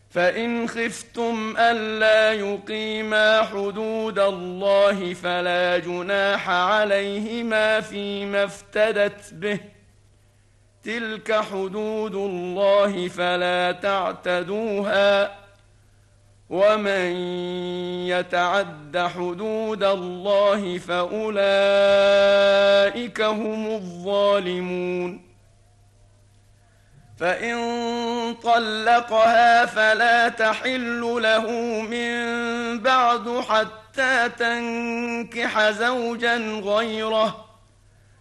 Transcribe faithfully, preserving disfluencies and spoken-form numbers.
فإن خفتم ألا يقيما حدود الله فلا جناح عليهما فيما افتدت به، تلك حدود الله فلا تعتدوها، ومن يتعد حدود الله فأولئك هم الظالمون. فإن طلقها فلا تحل له من بعد حتى تنكح زوجا غيره،